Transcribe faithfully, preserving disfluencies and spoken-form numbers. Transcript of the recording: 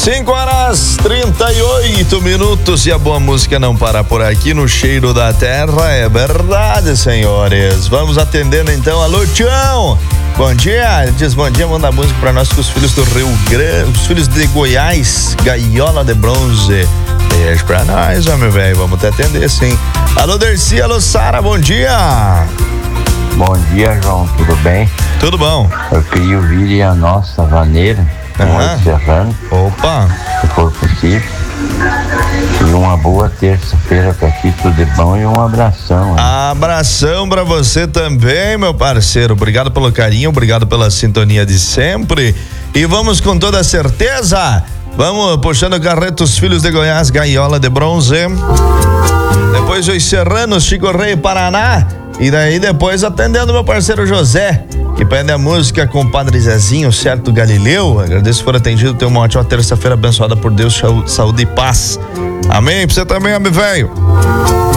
cinco horas trinta e oito minutos e a boa música não para por aqui no Cheiro da Terra, é verdade, senhores. Vamos atendendo então. Alô, Tião! Bom dia, diz bom dia, manda música pra nós com os filhos do Rio Grande, os filhos de Goiás, Gaiola de Bronze. Beijo pra nós, homem velho, vamos te atender sim. Alô, Dercy, alô, Sara, bom dia. Bom dia, João, tudo bem? Tudo bom. Eu queria ouvir a nossa vaneira, Aham. Serrano, Opa. se for possível. E uma boa terça-feira pra ti, tudo de bom e um abração. Hein? Abração pra você também, meu parceiro. Obrigado pelo carinho, obrigado pela sintonia de sempre. E vamos com toda certeza. Vamos puxando o carreto, os filhos de Goiás, Gaiola de Bronze. Depois os Serranos, Chico Rei, Paraná. E daí depois atendendo meu parceiro José, que pede a música com o Padre Zezinho, certo, Galileu. Agradeço por atendido, tenha uma ótima terça-feira abençoada por Deus, saúde e paz. Amém? Pra você também, homem velho.